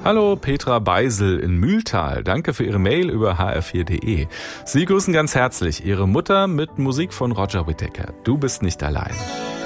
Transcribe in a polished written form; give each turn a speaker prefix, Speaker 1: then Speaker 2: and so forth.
Speaker 1: Hallo Petra Beisel in Mühltal. Danke für Ihre Mail über hr4.de. Sie grüßen ganz herzlich Ihre Mutter mit Musik von Roger Whittaker. Du bist nicht allein.